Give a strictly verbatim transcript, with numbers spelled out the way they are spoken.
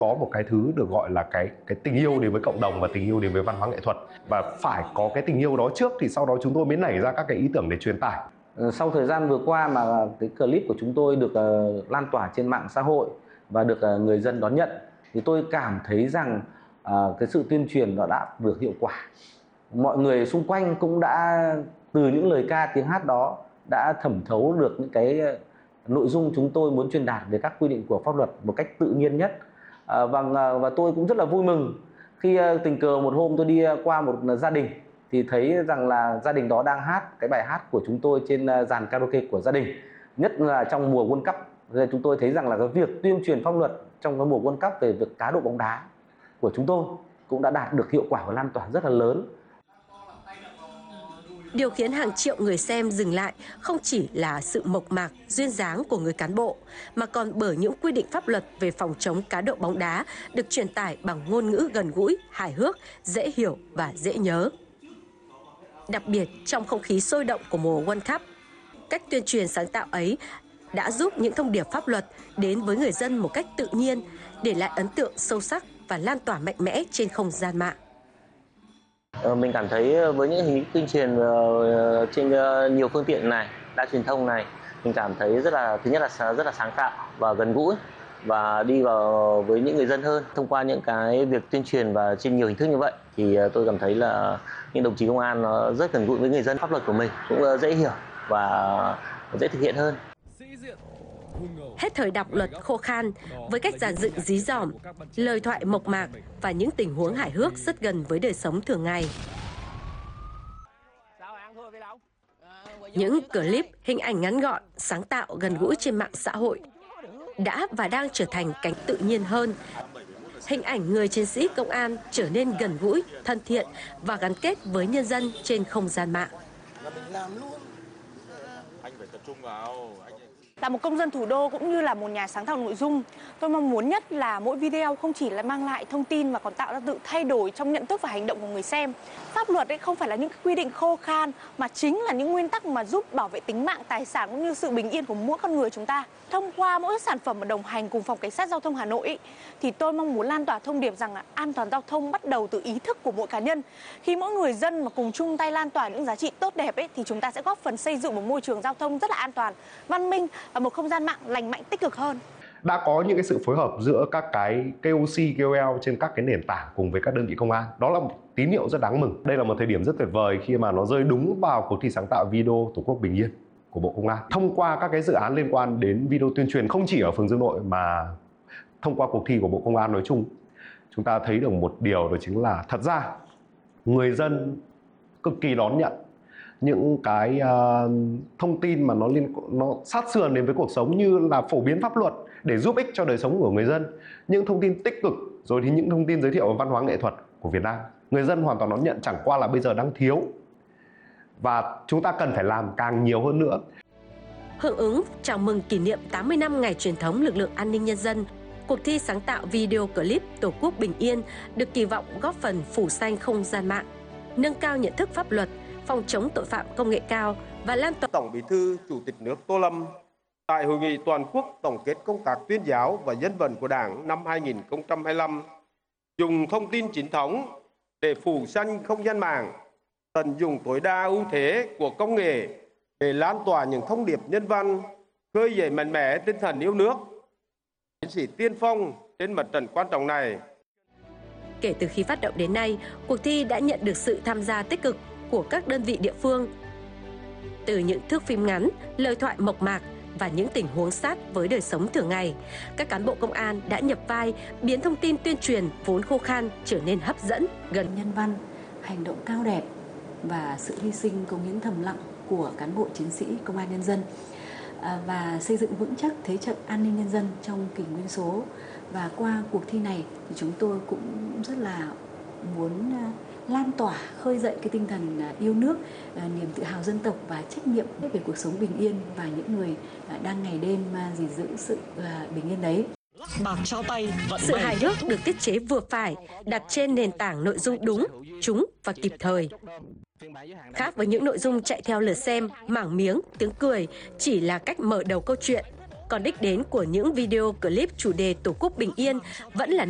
Có một cái thứ được gọi là cái cái tình yêu đến với cộng đồng và tình yêu đến với văn hóa nghệ thuật, và phải có cái tình yêu đó trước thì sau đó chúng tôi mới nảy ra các cái ý tưởng để truyền tải. Sau thời gian vừa qua mà cái clip của chúng tôi được uh, lan tỏa trên mạng xã hội và được uh, người dân đón nhận, thì tôi cảm thấy rằng uh, cái sự tuyên truyền nó đã được hiệu quả. Mọi người xung quanh cũng đã từ những lời ca tiếng hát đó đã thẩm thấu được những cái nội dung chúng tôi muốn truyền đạt về các quy định của pháp luật một cách tự nhiên nhất. À, và, và tôi cũng rất là vui mừng khi tình cờ một hôm tôi đi qua một gia đình thì thấy rằng là gia đình đó đang hát cái bài hát của chúng tôi trên dàn karaoke của gia đình, nhất là trong mùa World Cup. Nên chúng tôi thấy rằng là cái việc tuyên truyền pháp luật trong cái mùa World Cup về việc cá độ bóng đá của chúng tôi cũng đã đạt được hiệu quả và lan tỏa rất là lớn. Điều khiến hàng triệu người xem dừng lại không chỉ là sự mộc mạc, duyên dáng của người cán bộ, mà còn bởi những quy định pháp luật về phòng chống cá độ bóng đá được truyền tải bằng ngôn ngữ gần gũi, hài hước, dễ hiểu và dễ nhớ. Đặc biệt trong không khí sôi động của mùa World Cup, cách tuyên truyền sáng tạo ấy đã giúp những thông điệp pháp luật đến với người dân một cách tự nhiên, để lại ấn tượng sâu sắc và lan tỏa mạnh mẽ trên không gian mạng. Mình cảm thấy với những hình thức tuyên truyền trên nhiều phương tiện này, đa truyền thông này, mình cảm thấy rất là thứ nhất là rất là sáng tạo và gần gũi và đi vào với những người dân hơn. Thông qua những cái việc tuyên truyền và trên nhiều hình thức như vậy thì tôi cảm thấy là những đồng chí công an nó rất gần gũi với người dân, pháp luật của mình cũng dễ hiểu và dễ thực hiện hơn. Hết thời đọc luật khô khan, với cách dàn dựng dí dỏm, lời thoại mộc mạc và những tình huống hài hước rất gần với đời sống thường ngày. Những clip, hình ảnh ngắn gọn, sáng tạo, gần gũi trên mạng xã hội đã và đang trở thành cảnh tự nhiên hơn. Hình ảnh người chiến sĩ công an trở nên gần gũi, thân thiện và gắn kết với nhân dân trên không gian mạng. Là một công dân thủ đô cũng như là một nhà sáng tạo nội dung, tôi mong muốn nhất là mỗi video không chỉ là mang lại thông tin mà còn tạo ra sự thay đổi trong nhận thức và hành động của người xem. Pháp luật ấy không phải là những quy định khô khan mà chính là những nguyên tắc mà giúp bảo vệ tính mạng, tài sản cũng như sự bình yên của mỗi con người chúng ta. Thông qua mỗi sản phẩm mà đồng hành cùng Phòng Cảnh sát Giao thông Hà Nội ấy, thì tôi mong muốn lan tỏa thông điệp rằng là an toàn giao thông bắt đầu từ ý thức của mỗi cá nhân. Khi mỗi người dân mà cùng chung tay lan tỏa những giá trị tốt đẹp ấy, thì chúng ta sẽ góp phần xây dựng một môi trường giao thông rất là an toàn, văn minh và một không gian mạng lành mạnh, tích cực hơn. Đã có những cái sự phối hợp giữa các cái K O C, K O L trên các cái nền tảng cùng với các đơn vị công an. Đó là một tín hiệu rất đáng mừng. Đây là một thời điểm rất tuyệt vời khi mà nó rơi đúng vào cuộc thi sáng tạo video Tổ quốc bình yên của Bộ Công an. Thông qua các cái dự án liên quan đến video tuyên truyền không chỉ ở phường Dương Nội mà thông qua cuộc thi của Bộ Công an nói chung, chúng ta thấy được một điều, đó chính là thật ra người dân cực kỳ đón nhận những cái uh, thông tin mà nó liên nó sát sườn đến với cuộc sống, như là phổ biến pháp luật để giúp ích cho đời sống của người dân, những thông tin tích cực, rồi thì những thông tin giới thiệu về văn hóa nghệ thuật của Việt Nam. Người dân hoàn toàn đón nhận, chẳng qua là bây giờ đang thiếu và chúng ta cần phải làm càng nhiều hơn nữa. Hưởng ứng chào mừng kỷ niệm tám mươi năm ngày truyền thống lực lượng an ninh nhân dân, cuộc thi sáng tạo video clip Tổ quốc bình yên được kỳ vọng góp phần phủ xanh không gian mạng, nâng cao nhận thức pháp luật, phòng chống tội phạm công nghệ cao và lan tỏa. Tổng Bí thư Chủ tịch nước Tô Lâm tại hội nghị toàn quốc tổng kết công tác tuyên giáo và dân vận của Đảng năm hai nghìn không trăm hai mươi lăm, dùng thông tin chính thống để phủ xanh không gian mạng, tận dụng tối đa ưu thế của công nghệ để lan tỏa những thông điệp nhân văn, khơi dậy mạnh mẽ tinh thần yêu nước, chiến sĩ tiên phong trên mặt trận quan trọng này. Kể từ khi phát động đến nay, cuộc thi đã nhận được sự tham gia tích cực của các đơn vị địa phương. Từ những thước phim ngắn, lời thoại mộc mạc và những tình huống sát với đời sống thường ngày, các cán bộ công an đã nhập vai biến thông tin tuyên truyền vốn khô khan trở nên hấp dẫn, gần nhân văn, hành động cao đẹp và sự hy sinh cống hiến thầm lặng của cán bộ chiến sĩ công an nhân dân, và xây dựng vững chắc thế trận an ninh nhân dân trong kỷ nguyên số. Và qua cuộc thi này thì chúng tôi cũng rất là muốn lan tỏa, khơi dậy cái tinh thần yêu nước, niềm tự hào dân tộc và trách nhiệm về cuộc sống bình yên và những người đang ngày đêm gìn giữ sự bình yên đấy. Bạc trao tay, sự hài hước được tiết chế vừa phải, đặt trên nền tảng nội dung đúng, trúng và kịp thời. Khác với những nội dung chạy theo lượt xem, mảng miếng, tiếng cười chỉ là cách mở đầu câu chuyện, còn đích đến của những video clip chủ đề Tổ quốc bình yên vẫn là